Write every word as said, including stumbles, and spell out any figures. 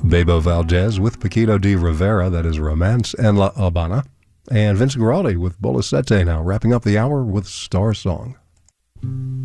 Bebo Valdez with Paquito de Rivera, that is Romance and La Habana. And Vincent Guaraldi with Bola Sete now, wrapping up the hour with Star Song.